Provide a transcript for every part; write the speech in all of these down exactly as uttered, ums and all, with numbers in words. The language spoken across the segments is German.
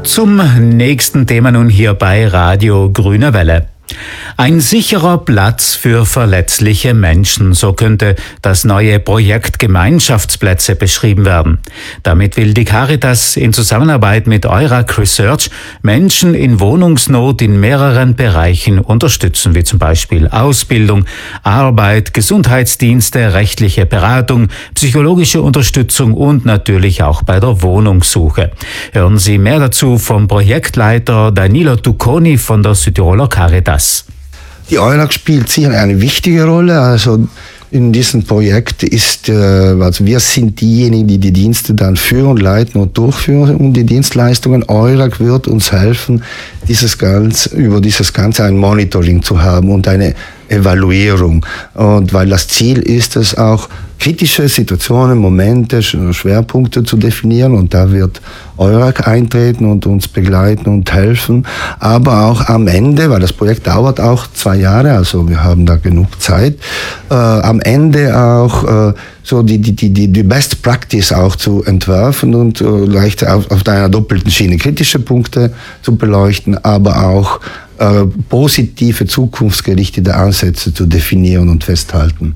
Zum nächsten Thema nun hier bei Radio Grüne Welle. Ein sicherer Platz für verletzliche Menschen, so könnte das neue Projekt Gemeinschaftsplätze beschrieben werden. Damit will die Caritas in Zusammenarbeit mit Eurac Research Menschen in Wohnungsnot in mehreren Bereichen unterstützen, wie zum Beispiel Ausbildung, Arbeit, Gesundheitsdienste, rechtliche Beratung, psychologische Unterstützung und natürlich auch bei der Wohnungssuche. Hören Sie mehr dazu vom Projektleiter Danilo Tucconi von der Südtiroler Caritas. Die Eurac spielt sicher eine wichtige Rolle. Also in diesem Projekt ist, äh, also wir sind diejenigen, die die Dienste dann führen, leiten und durchführen und die Dienstleistungen. Eurac wird uns helfen, dieses Ganze, über dieses Ganze ein Monitoring zu haben und eine Evaluierung. Und weil das Ziel ist es auch, kritische Situationen, Momente, Schwerpunkte zu definieren und da wird Eurac eintreten und uns begleiten und helfen. Aber auch am Ende, weil das Projekt dauert auch zwei Jahre, also wir haben da genug Zeit, äh, am Ende auch äh, so die, die, die, die Best Practice auch zu entwerfen und äh, leicht auf, auf einer doppelten Schiene kritische Punkte zu beleuchten, aber auch äh, positive, zukunftsgerichtete Ansätze zu definieren und festhalten.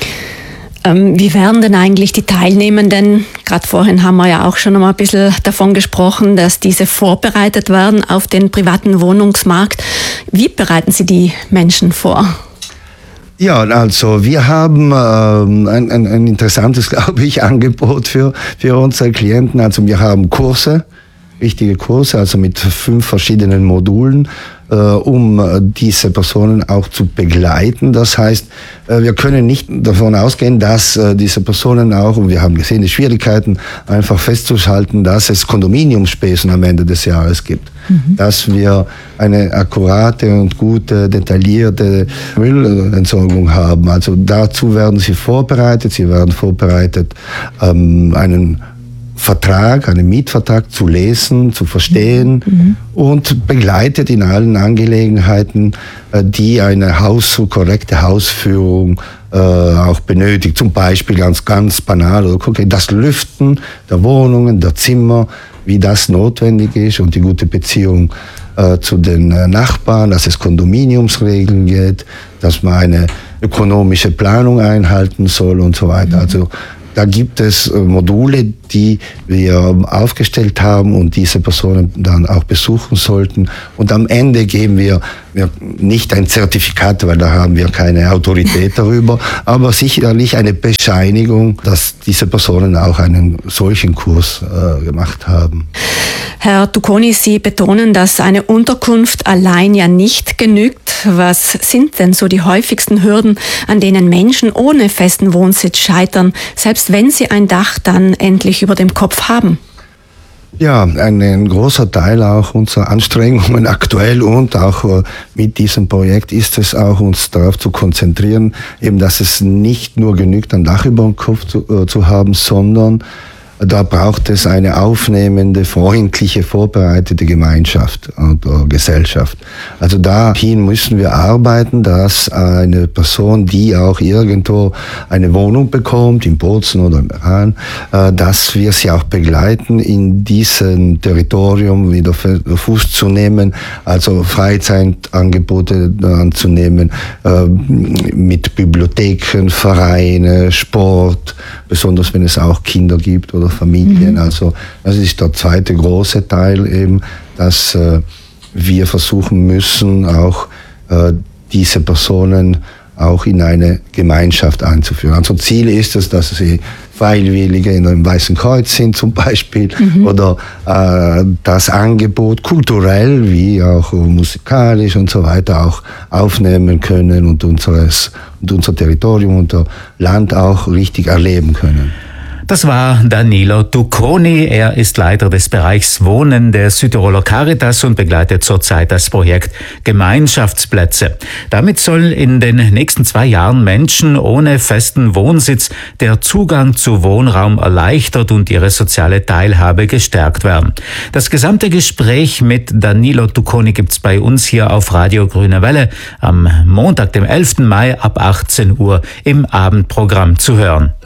Wie werden denn eigentlich die Teilnehmenden, gerade vorhin haben wir ja auch schon mal ein bisschen davon gesprochen, dass diese vorbereitet werden auf den privaten Wohnungsmarkt. Wie bereiten Sie die Menschen vor? Ja, also wir haben ähm, ein, ein, ein interessantes, glaube ich, Angebot für, für unsere Klienten. Also wir haben Kurse, wichtige Kurse, also mit fünf verschiedenen Modulen, äh, um diese Personen auch zu begleiten. Das heißt, äh, wir können nicht davon ausgehen, dass äh, diese Personen auch, und wir haben gesehen, die Schwierigkeiten einfach festzuhalten, dass es Kondominiumspesen am Ende des Jahres gibt. Mhm. Dass wir eine akkurate und gute, detaillierte Müllentsorgung haben. Also dazu werden sie vorbereitet. Sie werden vorbereitet, ähm, einen Vertrag, einen Mietvertrag zu lesen, zu verstehen mhm. und begleitet in allen Angelegenheiten, die eine Haus, korrekte Hausführung äh, auch benötigt. Zum Beispiel ganz, ganz banal, oder okay, das Lüften der Wohnungen, der Zimmer, wie das notwendig ist und die gute Beziehung äh, zu den äh, Nachbarn, dass es Kondominiumsregeln gibt, dass man eine ökonomische Planung einhalten soll und so weiter. Mhm. Also da gibt es Module, die wir aufgestellt haben und diese Personen dann auch besuchen sollten. Und am Ende geben wir, wir nicht ein Zertifikat, weil da haben wir keine Autorität darüber, aber sicherlich eine Bescheinigung, dass diese Personen auch einen solchen Kurs äh, gemacht haben. Herr Tucconi, Sie betonen, dass eine Unterkunft allein ja nicht genügt. Was sind denn so die häufigsten Hürden, an denen Menschen ohne festen Wohnsitz scheitern, selbst wenn sie ein Dach dann endlich über dem Kopf haben? Ja, ein, ein großer Teil auch unserer Anstrengungen aktuell und auch äh, mit diesem Projekt ist es auch, uns darauf zu konzentrieren, eben, dass es nicht nur genügt, ein Dach über dem Kopf zu, äh, zu haben, sondern da braucht es eine aufnehmende, freundliche, vorbereitete Gemeinschaft oder Gesellschaft. Also dahin müssen wir arbeiten, dass eine Person, die auch irgendwo eine Wohnung bekommt, in Bozen oder im Iran, dass wir sie auch begleiten, in diesem Territorium wieder Fuß zu nehmen, also Freizeitangebote anzunehmen, mit Bibliotheken, Vereine, Sport, besonders wenn es auch Kinder gibt oder Familien. Mhm. Also das ist der zweite große Teil eben, dass äh, wir versuchen müssen, auch äh, diese Personen auch in eine Gemeinschaft einzuführen. Also Ziel ist es, dass sie Freiwillige in einem Weißen Kreuz sind zum Beispiel mhm. oder äh, das Angebot kulturell wie auch musikalisch und so weiter auch aufnehmen können und, unseres, und unser Territorium und unser Land auch richtig erleben können. Das war Danilo Tucconi. Er ist Leiter des Bereichs Wohnen der Südtiroler Caritas und begleitet zurzeit das Projekt Gemeinschaftsplätze. Damit soll in den nächsten zwei Jahren Menschen ohne festen Wohnsitz der Zugang zu Wohnraum erleichtert und ihre soziale Teilhabe gestärkt werden. Das gesamte Gespräch mit Danilo Tucconi gibt's bei uns hier auf Radio Grüne Welle am Montag, dem elften Mai ab achtzehn Uhr im Abendprogramm zu hören.